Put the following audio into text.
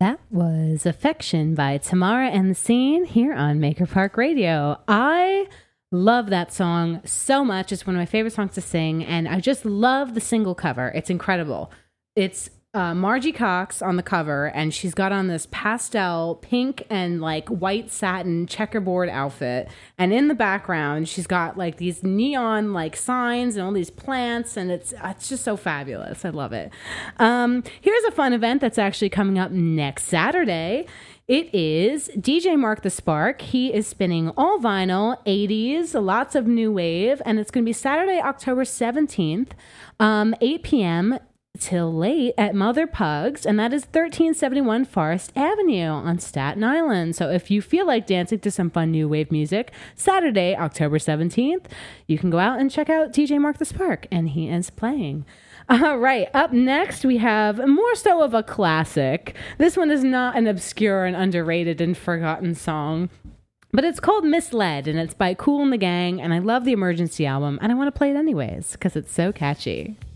That was Affection by Tamara and the Scene here on Maker Park Radio. I love that song so much. It's one of my favorite songs to sing, and I just love the single cover. It's incredible. It's Margie Cox on the cover, and she's got on this pastel pink and like white satin checkerboard outfit, and in the background she's got like these neon like signs and all these plants, and it's just so fabulous. I love it. Here's a fun event that's actually coming up next Saturday. It is DJ Mark the Spark. He is spinning all vinyl, 80s, lots of new wave, and it's going to be Saturday, October 17th, 8 p.m. till late at Mother Pugs, and that is 1371 Forest Avenue on Staten Island. So if you feel like dancing to some fun new wave music, Saturday, October 17th, you can go out and check out DJ Mark the Spark, and he is playing. All right, up next we have more so of a classic. This one is not an obscure and underrated and forgotten song, but it's called Misled, and it's by Kool and the Gang, and I love the Emergency album, and I want to play it anyways because it's so catchy.